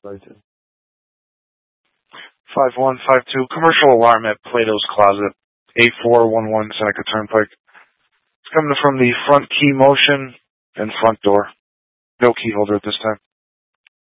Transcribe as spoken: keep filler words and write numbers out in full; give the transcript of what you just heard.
Citation. five one five two, commercial alarm at Plato's Closet, eight four one one Seneca Turnpike. It's coming from the front key motion and front door. No key holder at this time.